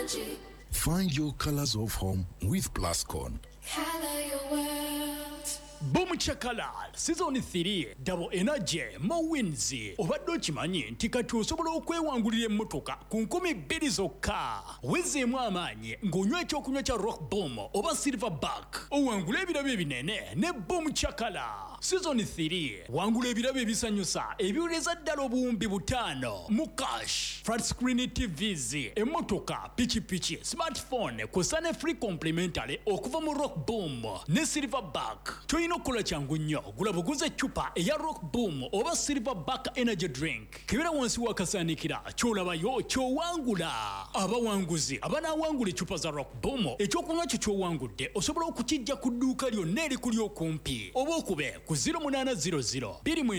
Find your colors of home with Plascon. Color your world. Boom Chakalal Season 3 Double Energy Mawinzi obadde okimanyi nti kati osobola okwewangulira emmotoka ku 2,000 zokka wezeemu amaanyi ng'onywa ekyokunywa kya Rock Boom oba Silverback owangula ebirabo ebinene ne Boom Chakala Season 3 wangula ebirabo ebisanyusa ebiwuleza ddala obuwumbi 5 mu cash flat screen TVs emmotoka pichipichi smartphone kusane free complimentary okuva mu Rock Boom ne Silverback toyina okukola kyangu nnyo gula buguze chupa eya Rock Boom oba Silverback energy drink kibera wansi wakasaanikira kyolabayo kyowangula abawanguzi abanawangula chupa za Rock Boom ekyokunywa kyo kyowangudde osobola okukijja ku dduuka lyonna erikuli okumpi oba okube ku 0800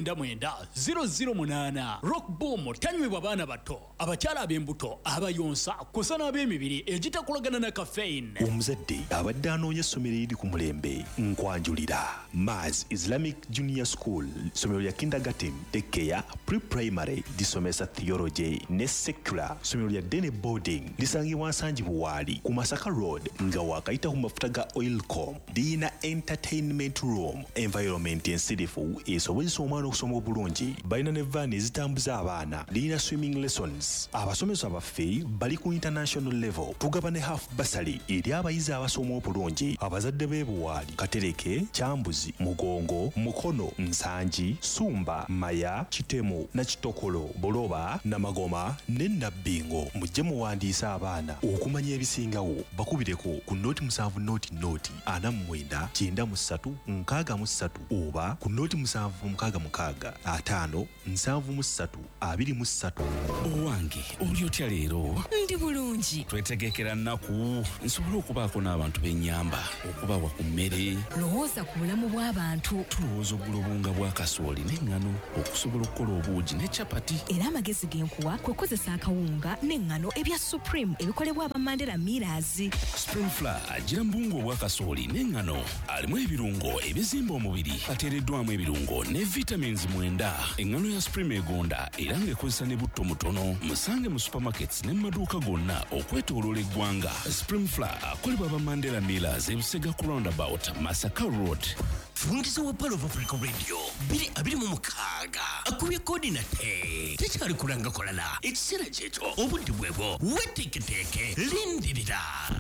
299 Rock Boom tanywebwa baana bato abakyala ab'embuto abayonsa kusana ab'emibiri egitakolagana na caffeine omuzadde abadde anoonya essomero eriri ku mulembe nkwanjulira Maz Islamic Junior School somero ya kindergarten daycare pre-primary disomesa theology ne secular somero ya Dene boarding lisangibwa Nsanji Buwali ku Masaka Road nga wakayita ku mafuta ga Oilcom dina entertainment room environment ensirifu esobozesa omwana okusoma obulungi balina ne van ezitambuza abaana dina swimming lessons abasomesa baffe bali ku international level tugaba ne half bursary eri abayizi abasoma obulungi abazadde b'e Buwali Katereke Chambuzi Mugongo Mukono Nsanji Sumba Maya Kitemo na Kitokolo Boloba na Magoma ne Nabbingo mujje muwandiisa abaana okumanya ebisingawo bakubireko ku noti 7 noti 49 93 63 oba ku noti 7 66 5 73 23 owange oli otya leero ndi bulungi twetegekera nnaku nsobola okubaako n'abantu b'ennyamba okubawa ku mmere lowooza ku bulamu bw'abantu tulowooza ogula obunga bwa kasooli n'eŋŋano okusobola okukola obuugi ne capati era amagezi genkuwa kwe kozesa akawunga n'eŋŋano ebya Supreme ebikolebwa aba Mandela Millers. Spring Flour agira mbungu obwa kasooli n'eŋŋano alimu ebirungo ebizimba omubiri ateereddwamu ebirungo ne vitamins 9 eŋŋano ya Supreme egonda era ng'ekozesa ne butto mutono musange mu supermarkets ne maduuka gonna okwetooloola eggwanga. Spring Flour akolebwa aba Mandela Millers ebusega ku roundabout Masaka Road. Fungiza wa Palo of Africa Radio biri abiri mu mukaga akubye kodi na te tekyali kulanga kolala ekisera kyeto obudde bwebo weteketeke lindirira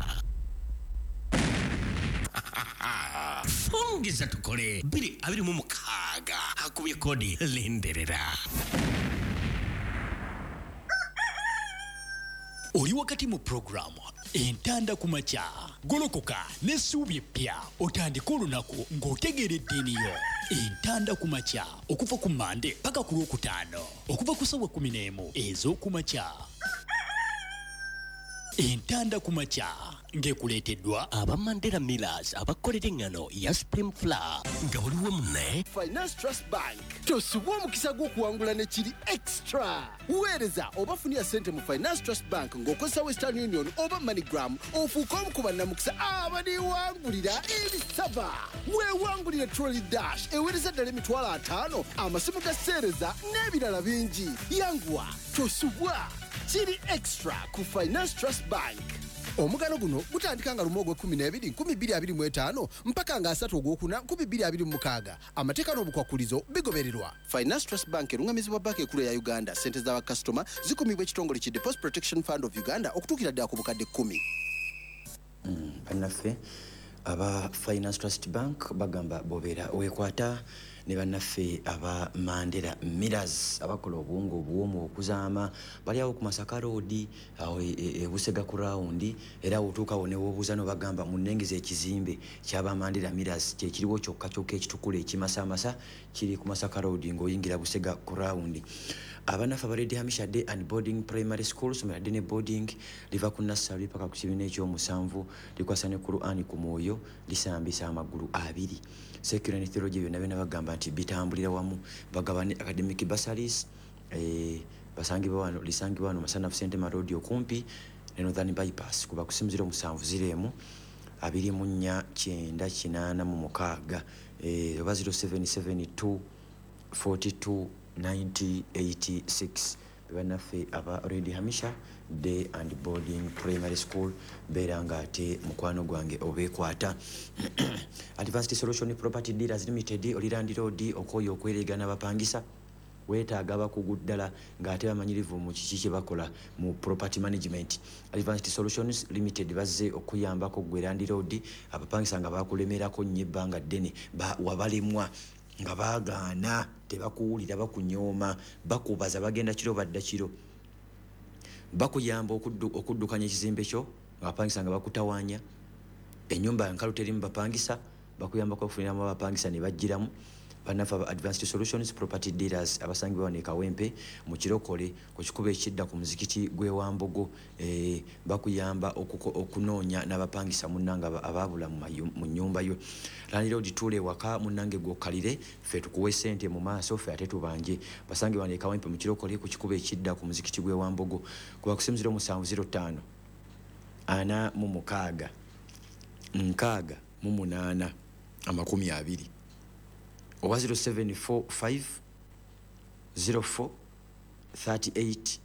fungiza tukole biri abiri mu mukaga akubye kodi lindirira. oli wakati mu programu entanda ku makya golokoka n'essuubi eppya otandika olunaku ng'otegeeredde eniyo entanda ku makya okuva ku Mande paka ku Lwokutaano okuva ku ssaawa 11 ez'oku makya entanda ku makya ng'ekuleeteddwa aba Mandela Millers abakolera eŋŋano ya Spring Flour nga waliwo munne Finance Trust Bank tosubwa omukisa gw'okuwangula ne kiri extra weereza oba funira ssente mu Finance Trust Bank ng'okozesa Western Union oba MoneyGram ofuuka omu ku bannamukisa abaniwangulira ebisaba weewangulire Trolley Dash eweereza ddala emitwalo 5 amasimu ga sseereza n'ebirala bingi yanguwa tosubwa kiri extra ku Finance Trust Bank. Omugano guno gutandika nga lumo ogw'e12 2025 mpaka nga 3 ogwokuna 2026. Amateeka n'obukwakulizo bigobererwa. Finance Trust Bank erungamizibwa banka ekulu ya Uganda. Sente z'abakasitoma zikumibwa ekitongole ki Deposit Protection Fund of Uganda okutuukira ddala ku bukadde 10. Bannaffe aba Finance Trust Bank bagamba bobeera weekwata ne bannaffe aba Mandela Millers abakola obwongo obuwomu okuzaama bali awo ku Masaka Road awo ebusega ku rawundi era otuukawo ne wobuuza no bagamba munengeza ekizimbe ky'aba Mandela Millers kyekiriwo kyokka ekitukula ekimasamasa kiri ku Masaka Road ng'oyingira busega ku rawundi. Abanafa baredi Hamisha Day and Boarding Primary School somera Dene boarding liva ku nursery paka ku kibiina ekyomusanvu likwasane ku Qur'ani ku mwoyo lisambisa amagulu 2. Security theology byonna byonna bagamba nti bitambulira wamu bagabane academic bursaries basangibwa wano lisangibwa wano Masana Center Road okumpi ne Northern Bypass kuba kusimuzira omusanvu ziremu 2498 oba 0772 42 9086 bannaffe aba Red Hamisha day and boarding primary school beera nga ate mukwano gwange obeekwata. Advanced Solution Property Dealers Limited oli Land Road okoyo okwereega n'abapangisa weetaaga bakugu ddala ng'ate bamanyirivu mu kiki kye bakola mu property management. Advanced Solutions Limited bazze okuyambako gwe Land Road abapangisa nga bakulemerako nnyo ebbanga ddene wabalemwa nga baagaana tebakuwulira bakunyooma bakubaza bagenda kiro badda kiro bakuyamba okuddukanya ekizimbe kyo abapangisa nga bakutawaanya ennyumba nkalu terimu bapangisa bakuyambako okufuniramu abapangisa ne bajjiramu. Bannaffe aba Advanced Solutions Property Dealers abasangibwa ne Kawempe mu Kirokole ku kikubo ekidda ku muzikiti gwe Wambogo bakuyamba okunoonya n'abapangisa munnanga abaabula mu nnyumba yo. Land Road tule waka munnange gw'okkalire ffe tukuwe ssente mu maaso ffe ate tubanje. Basangibwa ne Kawempe mu Kirokole ku kikubo ekidda ku muzikiti gwe Wambogo kuba kusimuziro 705 ana mu mukaaga nkaaga mu munaana amakumi abiri oba 0745 04 38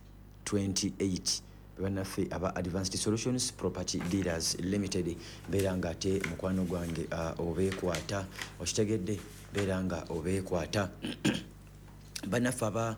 28 bannaffe aba Advanced Solutions Property Dealers Limited beera nga ate mukwano gwange obeekwata okitegedde beera nga obeekwata. Bannaffe aba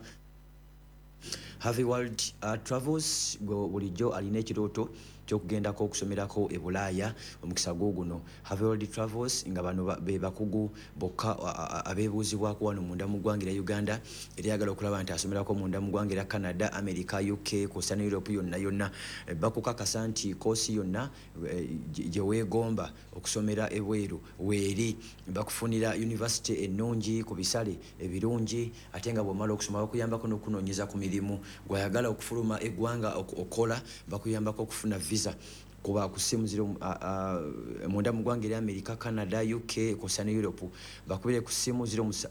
Harvey World Travels bulijjo alina ekirooto kyokugendako okusomerako e Bulaaya omukisa guno. Harvey World Travels nga bano be bakugu bokka abeebuuzibwako wano munda mu ggwanga lya Uganda eryagala okulaba nti asomerako munda mu ggwanga lya Canada, America, UK, Costa ne Europe yonna bakukakasa nti koosi yonna gye weegomba okusomera ebweru weeri bakufunira university ennungi ku bisale ebirungi ate nga bw'omala okusoma bakuyambako n'okunoonyeza ku mirimu gw'ayagala okufuluma eggwanga okola bakuyambako okufuna visa kuba ku simu munda mu ggwanga erya America, Canada, UK, Costa ne Europe bakubire ku simu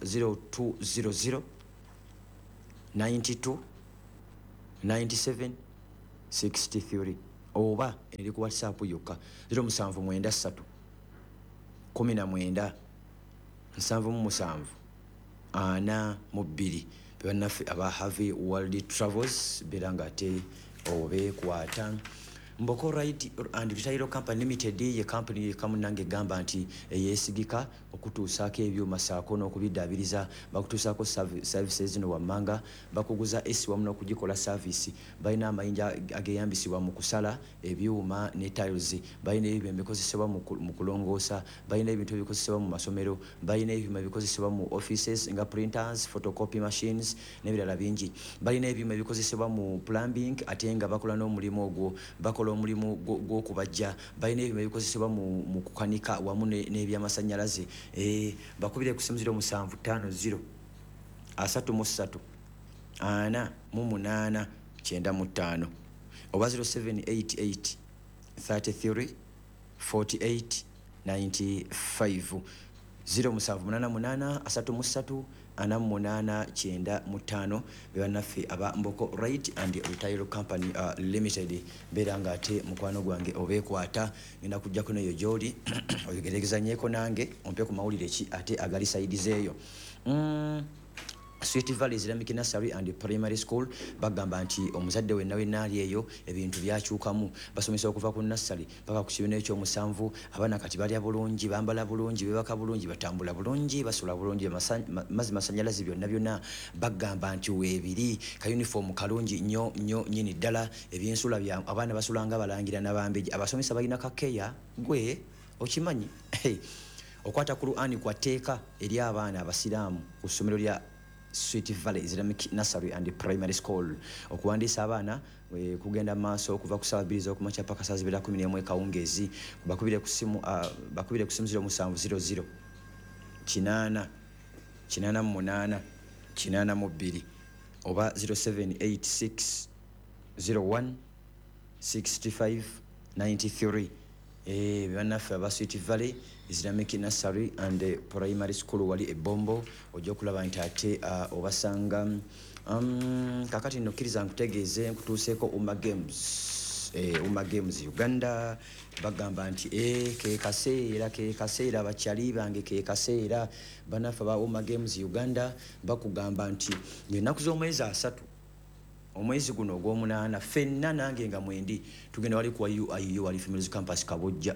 0200 92 97 63 oba eri ku WhatsApp yokka 0793 19 77 42 bannaffe aba Harvey World Travels beera nga ate obeekwata. Mboko Ride and Retail Company Limited ye company kamu nange gamba nti yesigika okutuusaako ebyuma saako n'okubiddaabiriza bakutuusaako services no wammanga bakuguza esi wamu n'okugikola service balina amayinja ageyambisibwa mu kusala ebyuma ne tiles balina ebyo ebikozesebwa mu kulongoosa balina ebintu ebikozesebwa mu masomero balina ebyuma ebikozesebwa mu offices nga printers, photocopy machines n'ebirala bingi balina ebyuma ebikozesebwa mu plumbing ate nga bakola n'omulimu ogwo bakola omulimu gw'okubajja balina ebyuma ebikozesebwa mu kukanika wamu n'ebyamasannyalaze bakubire ku simu 0750 33 48 95 oba 0788 33 48 95 0788 33 4895 bannaffe aba Mboko Ride and Retail Company Limited beera nga ate mukwano gwange obeekwata ngenda kujjako neyo gy'oli oyogerezanyeeko nange ompe ku mawulire ki ate agali sayidi zeeyo. Sweet Valley Islamic Nursery and Primary School bagamba nti omuzadde wenna wenna ali eyo ebintu byakyukamu basomesa okuva ku nursery paka ku kibiina ekyomusanvu abaana kati balya bulungi bambala bulungi bebaka bulungi batambula bulungi basula bulungi mazzi masannyalaze byonna bagamba nti weebiri ka uniform kalungi nnyo nyini ddala ebyensula bya abaana basulanga balangira n'abambeji abasomesa balina kakeya gwe okimanyi okwata ku Qur'ani kwa teeka eri abaana abasiraamu ku ssomero lya Sweet Valley Islamic Nursery and Primary School okuwandiisa abaana kugenda maaso okuva ku ssabiriza okumakya paka saa 11 kawungeezi bakubire ku simu 0700 8 88 82 oba 0786 01 65 93 bannaffe aba Sweet Valley Islamic Nursery and Primary School wali ebombo ojja okulaba nti ate obasanga kakati nokkiriza nkutegeeze nkutuuseeko Uma Games Uganda bagamba nti ke kaseera abakyali bange ke kaseera bannaffe aba Uma Games Uganda bakugamba nti ennaku z'omwezi 3 omwezi guno ogw'omunaana ffenna nange nga mwendi tugenda wali ku IU wali Females Campus Kabojja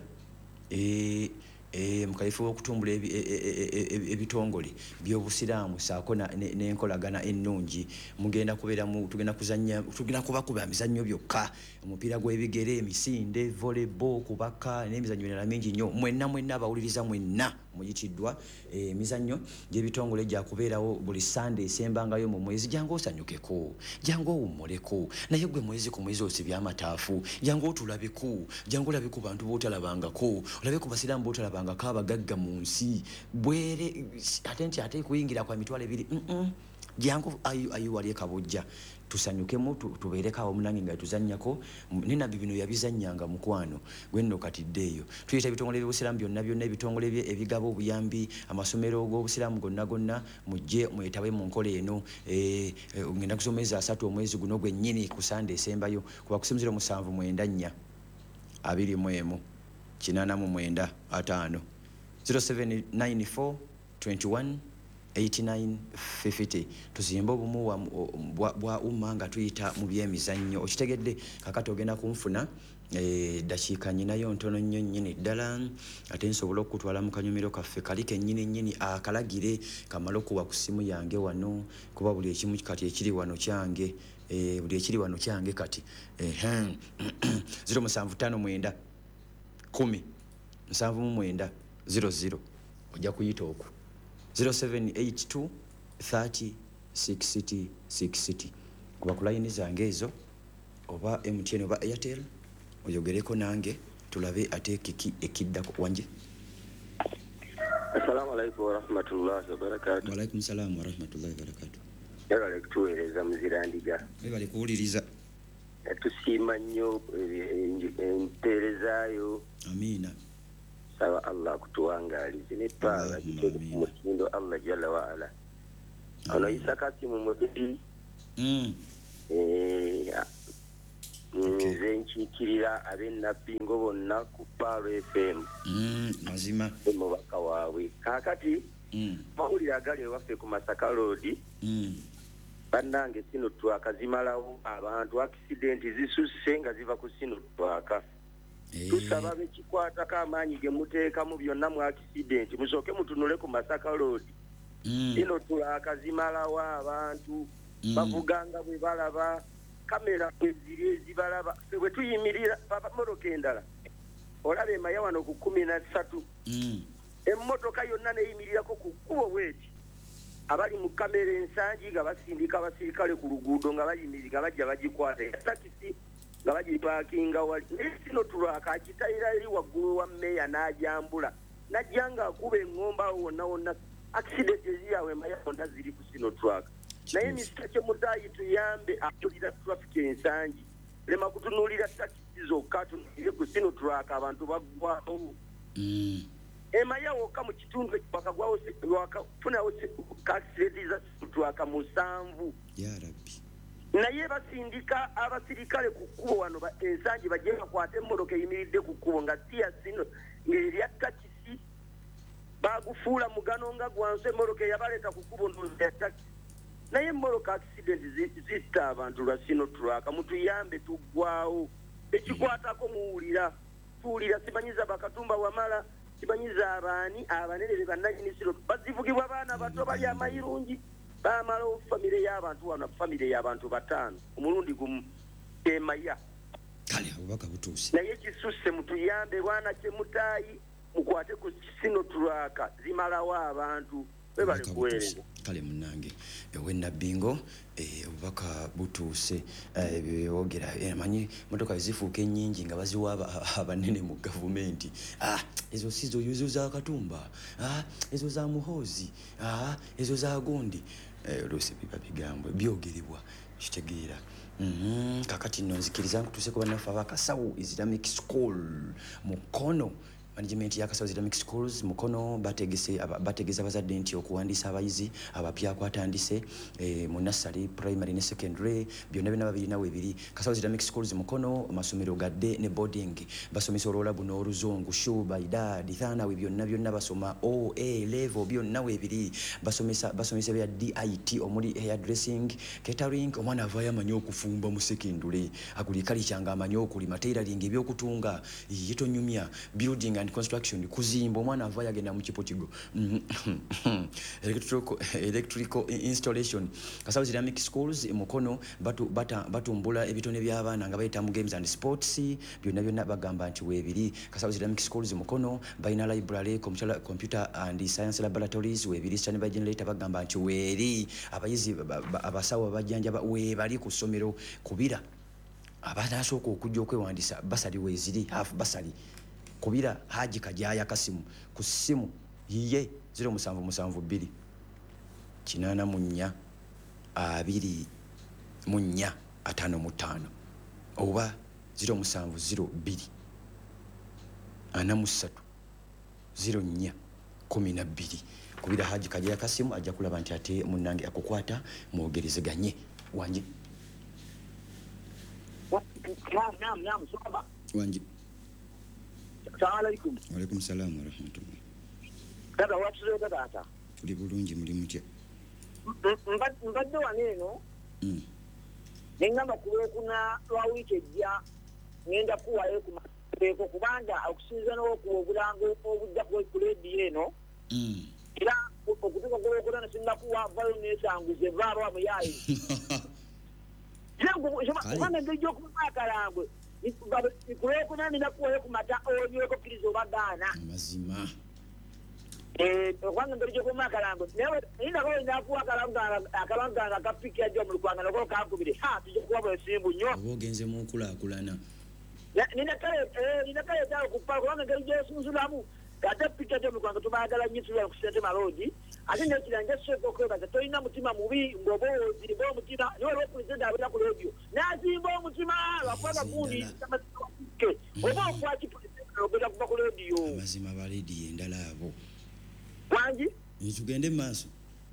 mukaifu w'okutumbula ebitongole by'obusiraamu saako n'enkolagana ennungi tugenda kubakuba mizannyo byokka omupiira gw'ebigere emisinde volleyball kubaka n'emizannyo mirala mingi nnyo mwenna abawuliriza mwenna muyitiddwa emizannyo gy'ebitongole gyakubeerawo buli Sunday esembangayo mu mwezi jangu osanyukeko jangu owummuleko naye gwe mwezi ku mwezi osibya amataafu jangu otulabeko jangu olabe ku bantu b'otalabangako olabe ku basiraamu b'otalabangako abagagga mu nsi bwere ate kuyingira kwa mitwalo 2 jangu ayu wali Kabojja tusanyukemu tubeereko awo munange nga tuzannyako ninabbi bino yabizannyanga mukwano gwenno katiddeeyo tuyita ebitongole by'obusiraamu byonna ebitongole ebigaba obuyambi amasomero g'obusiraamu gonna mujje mwetabe mu nkola eno ngenda kusomeza 3 omwezi guno gwennyini ku Sunday esembayo kuba kusinzira 794 21 895 0794 21 8950 tuzimba obumu bwa umma nga tuyita mu byemizannyo okitegedde kakati ogenda kunfuna dakiika nyinayo ntono nnyo nnyini ddala ate nsobola okutwala mu kanyumiro kaffe kali kennyini akalagire kamala okuwa ku ssimu yange wano kuba buli ekimu kati ekiri wano kyange buli ekiri wano kyange kati 0759 10 79 00 ojja kuyita okwo 0782 30 660 660 kuba ku layini zange ezo oba MTN oba Airtel oyogereko nange tulabe ate kiki ekiddako wanje. Assalamu alaikum warahmatullahi wabarakatuh. Wa alaikum salam warahmatullahi wabarakatuh. Yagala kutuweereza muzirandiga. Bali kuwuliriza. Tusiima nnyo empeerezaayo. Amiina. Sawa Allah kutuwangalize n'ebbanga kitego ku mutindo Allah jalla wa ala. Ono Isa Kasimu Mubedi. Nze nkiikirira ab'ennabbingo bonna ku Palo FM. Mazima. Omubaka waabwe. Kaakati mawulire agali ewaffe ku Masaka Road. Bannange sino twakazimalawo abantu akisidenti zisusse nga ziva ku sino twaka. Tusaba bekikwatako amaanyi ge muteekamu byonna mu akisidenti musooke mutunule ku Masaka Road. Sino twakazimalawo abantu bavuganga bwe balaba kamera kweziri ezibalaba bwe tuyimirira mmotoka endala olaba emaya wano ku 13 emmotoka yonna neyimirirako ku kkubo bweti abali mu kamera ensangi nga basindika abasirikale ku luguudo nga bayimirira bajja bagikwata takisi nga bagipaakinga wali nesino tulwaka akitayira eri waggulu wa mmeya n'ajambula najja nga akuba eŋŋomba wonna accident eziyawe emaya wonna ziri ku sino twaka naye emisita kyemutaayi tuyambe akulira traffic ensangi lema kutunuulira takisi zokka tunulire ku sino twaka abantu baggwawo emaya wokka mu kitundu wakagwawo wakafunawo accident za twaka 7 ya rabbi naye basindika abasirikale ku kkubo wano ensangi bajje bakwate emmotoka eyimiridde ku kkubo nga siya sino ng'erya takisi bagufuula mugano nga gwanso emmotoka eyabaleeta ku kkubo ndooza takisi naye emmotoka accident zitta abantu lwa sino twaka mutuyambe tuggwawo ekikwatako muwulira tuwulira simanyiza bakatumba wamala simanyiza abaani abanene be bannannyini siro bazivugibwa baana bato bali amayirungi bamalawo famire y'abantu wano famire y'abantu 5 omulundi gumu emaya kale obubaka butuuse naye kisusse mutuyambe bwana kyemutaayi mukwate ku sino twaka zimalawo abantu bebale kuweereza kale munange ewennabbingo obubaka butuuse byogera manyi motoka zifuuka ennyingi nga baziwa abanene mu gavumenti ezo sizo ezo za Katumba ezo za Muhoozi ezo za Gondi oluusi biba bigambwe byogerebwa kitegeera kakati nno nzikiriza nkutuuse ku bannaffe ab'Akasawo Islamic School Mukono management ya Kasawo Islamic Schools mukono bategese abazadde nti okuwandiisa abayizi abapya kwatandise mu nursery primary ne secondary byonna bina babiri nawe biri Kasawo Islamic Schools mukono masomero gadde ne boarding basomesa olola buno oluzungu shuba idadi thana we byonna basoma A level byonna we biri basomesa bya DIT omuli hairdressing catering omwana avaya manyo okufumba mu secondary akulikali kyanga amanyo okulima tailoring ebyokutunga yitonyumya building and construction kuzimba omwana avaya agenda mu kipotigo electrical installation Kasawo Islamic Schools mukono batumbula ebitone by'abaana nga bayita mu games and sports byonna bagamba nti webiri Kasawo Islamic Schools mukono bayina library computer and science laboratories webiri standby generator bagamba nti weri abayizi abasawo abajjanjaba webali ku ssomero kubira abatasooka okujja okwewandisa basali weziri half basali kubira Haji Kajaya Kasimu ku ssimu yiye 0772 8 4 2 4 oba 0702 43 04 12 kubira Haji Kajaya Kasimu ajja kulaba nti ate munnange akukwata mwogerezeganye wanje naam sokaba wanje Assalamu alaikum. Wa alaikum salam wa rahmatullah. Dada watuzo dada. Tuli bulungi muri mutya. Mbadde waneno. Nengamba kuwekuna lwa wiki ejja ngenda kuwayo ku mateko kubanga okusinza n'okuwogulango obujja ku ledi eno. Era okutuka kuwekuna nasinga kuwa vayo nesanguze vaba muyayi. Kubanga ngejo kumakalangwe. Kuwekuna nina kuwayo kumata onyweko kirizo bagana. Mazima. Kwanga ngejo kumakalango. Newe nina kwa inakuwa akalanga kapiki ya jomu kwanga nako kakubire. Ha tuje kuwa bwesimbu nyo. Ogenze mu kulana. Nina kale tawo kupaka kwanga ngejo sunzulamu. Kata pika jomu kwanga tubagala nyitu ya kusete malodi. Ate nekiranja seko kwega toina mutima mubi ngobozi bo mutima niwe representa abira ku radio. Nazimbo mutima lwakwaga kundi ke. Oba kwaki obera kuba ku radio. Mazima ba radio endala abo. Wanji? Nitugende maso.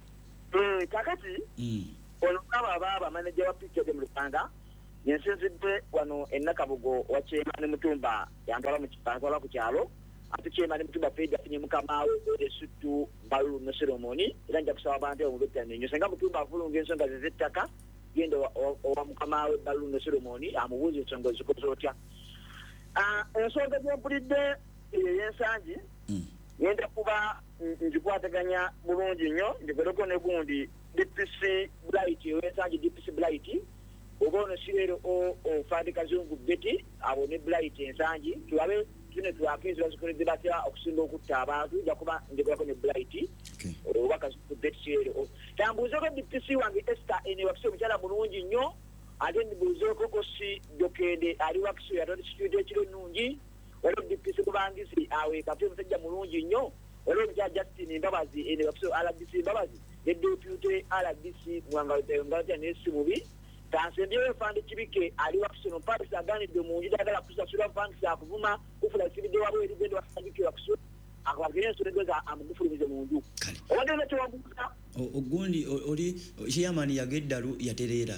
Kakati? Ono baba manager wa picture de Mulupanga. Yensinzidde wano Nakabugo wa Chemani Mutumba yandala mu kipangola ku kyalo. Ate Chemani Mutumba pedi afinye mukamawe esutu balu no ceremony. Era nja kusaba abantu obutane. Nyosenga Mutumba avulunga ensonga zettaka. Yende owa mukamawe balu no ceremony amubuuza ensonga zikozotya. Ensonga gyempulidde yensangi. Yenda kuba njikwataganya bulungi nnyo njigereko ne gundi DPC Blight wensangi DPC Blight obono sirero o Fadi Kazungu Betty abo ne Blight ensangi tuwabe tune tuwakizo zikoleze batya okusinga okutta abantu jakuba njigereko ne Blight oba Kazungu Betty sirero tambuzeko DPC wange Esther ene wakiso mchala bulungi nnyo ate ndibuzeko kosi dokende ali wakiso yatoti studio ekiro nungi waliwo DPC kubangisi awe kapyo musajja mulungi nnyo waliwo mukya Justin Mbabazi ene wakiso RDC Mbabazi ne deputy RDC Mwangalutya n'esi mubi tansembyewo fandi kibike ali wakiso no Paris aganidde mungi dagala kusasula fandi akuvuma kufula kibide wabwe erigendo wasangike wakiso akwagire ensonga amugufulumize mu nju obadde ne tuwabuka ogundi oli chairman yageddalu yaterera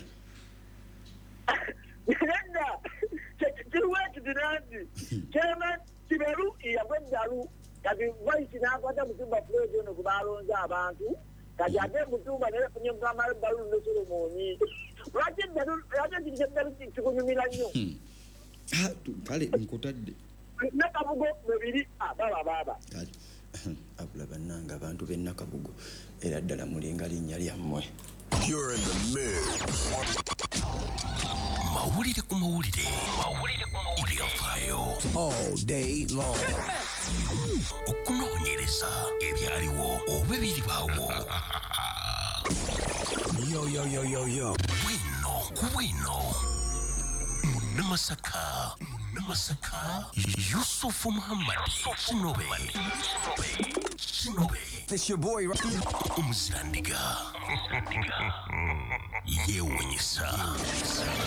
Nenda tiruwetu dinandi chairman tiberu yageddalu kati vice nakwata Mutumba Fred ono kubalonza abantu kati ate Mutumba naye funye mukama balu ne ceremony lwaki ndiddalu kikunyumira nnyo kale nkutadde Nakabugo mebiri baba abula bannanga abantu be Nakabugo era ddala mulinga linnya lyammwe. You're in the mix. Mawulire ku mawulire ebyafaayo All day long. okunoonyereza ebyaliwo oba ebiribaawo Yo. bwino Namasaka Yusufu Muhammad Kinobe This your boy, right? Omuzirandiga yeewuunyisa